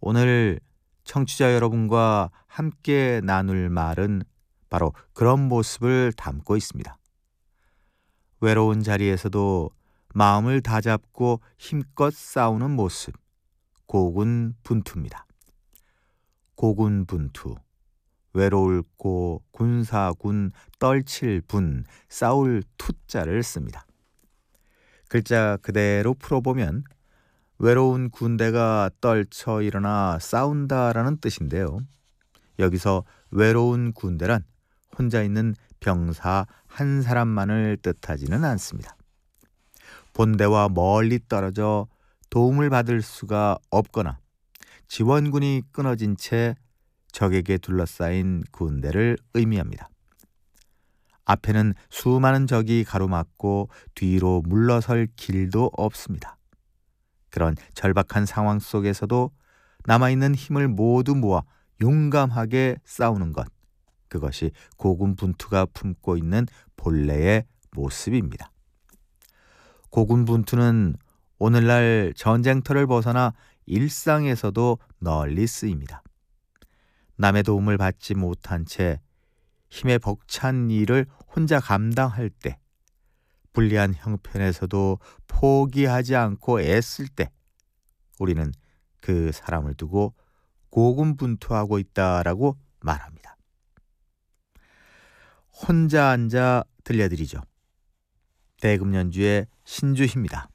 오늘 청취자 여러분과 함께 나눌 말은 바로 그런 모습을 담고 있습니다. 외로운 자리에서도 마음을 다잡고 힘껏 싸우는 모습, 고군분투입니다. 고군분투, 외로울 고, 군사군, 떨칠 분, 싸울 투자를 씁니다. 글자 그대로 풀어보면 외로운 군대가 떨쳐 일어나 싸운다라는 뜻인데요. 여기서 외로운 군대란 혼자 있는 병사 한 사람만을 뜻하지는 않습니다. 본대와 멀리 떨어져 도움을 받을 수가 없거나 지원군이 끊어진 채 적에게 둘러싸인 군대를 의미합니다. 앞에는 수많은 적이 가로막고 뒤로 물러설 길도 없습니다. 그런 절박한 상황 속에서도 남아있는 힘을 모두 모아 용감하게 싸우는 것, 그것이 고군분투가 품고 있는 본래의 모습입니다. 고군분투는 오늘날 전쟁터를 벗어나 일상에서도 널리 쓰입니다. 남의 도움을 받지 못한 채 힘에 벅찬 일을 혼자 감당할 때, 불리한 형편에서도 포기하지 않고 애쓸 때 우리는 그 사람을 두고 고군분투하고 있다라고 말합니다. 혼자 앉아 들려드리죠. 대금연주의 신주희입니다.